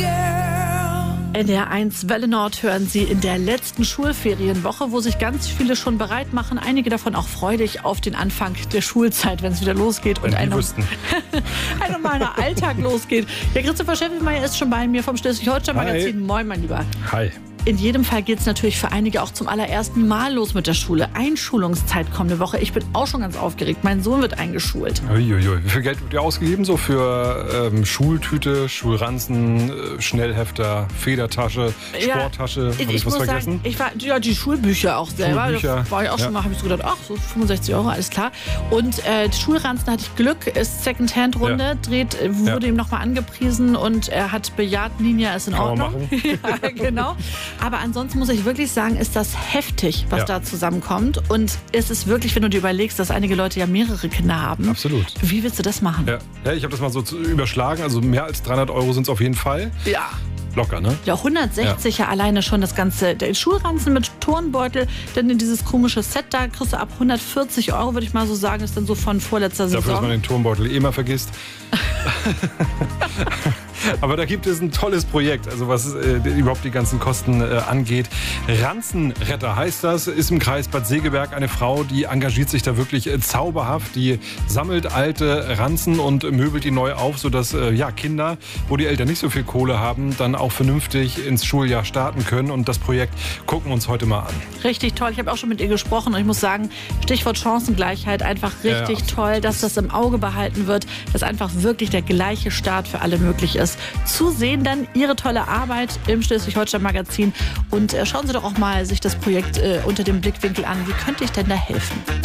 NDR1 Welle Nord hören Sie in der letzten Schulferienwoche, wo sich ganz viele schon bereit machen, einige davon auch freudig auf den Anfang der Schulzeit, wenn es wieder losgeht und ein normaler Alltag losgeht. Ja, Christopher Scheffelmeier ist schon bei mir vom Schleswig-Holstein-Magazin. Moin, mein Lieber. Hi. In jedem Fall geht es natürlich für einige auch zum allerersten Mal los mit der Schule. Einschulungszeit kommende Woche. Ich bin auch schon ganz aufgeregt. Mein Sohn wird eingeschult. Uiuiui. Wie viel Geld wird ihr ausgegeben so für Schultüte, Schulranzen, Schnellhefter, Federtasche, Sporttasche? Habe ich was vergessen? Die Schulbücher auch selber. Schulbücher, da war ich auch schon mal, habe ich so gedacht, ach, so 65 €, alles klar. Und die Schulranzen hatte ich Glück, ist Second-Hand-Runde, wurde ihm nochmal angepriesen und er hat bejaht, Ninja ist in Ordnung. Ja, genau. Aber ansonsten muss ich wirklich sagen, ist das heftig, was da zusammenkommt. Und es ist wirklich, wenn du dir überlegst, dass einige Leute ja mehrere Kinder haben. Absolut. Wie willst du das machen? Ja, ich habe das mal so überschlagen. Also mehr als 300 € sind es auf jeden Fall. Ja. Locker, ne? Ja, 160 ja alleine schon das Ganze. Der Schulranzen mit Turnbeutel, dann in dieses komische Set da, kriegst du ab 140 €, würde ich mal so sagen, ist dann so von vorletzter Saison. Dafür, dass man den Turnbeutel mal vergisst. Aber da gibt es ein tolles Projekt, also was überhaupt die ganzen Kosten angeht. Ranzenretter heißt das, ist im Kreis Bad Segeberg eine Frau, die engagiert sich da wirklich zauberhaft. Die sammelt alte Ranzen und möbelt die neu auf, sodass Kinder, wo die Eltern nicht so viel Kohle haben, dann auch vernünftig ins Schuljahr starten können. Und das Projekt gucken wir uns heute mal an. Richtig toll. Ich habe auch schon mit ihr gesprochen und ich muss sagen, Stichwort Chancengleichheit, einfach richtig toll, dass das im Auge behalten wird, dass einfach wirklich der gleiche Start für alle möglich ist. Zu sehen dann ihre tolle Arbeit im Schleswig-Holstein-Magazin und schauen Sie doch auch mal sich das Projekt unter dem Blickwinkel an. Wie könnte ich denn da helfen?